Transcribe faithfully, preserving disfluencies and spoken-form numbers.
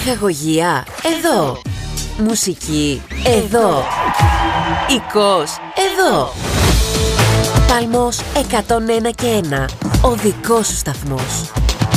Ψυχαγωγία, εδώ. Μουσική, εδώ. Οικός, εδώ. Πάλμος εκατόν ένα και ένα, ο δικός σου σταθμός.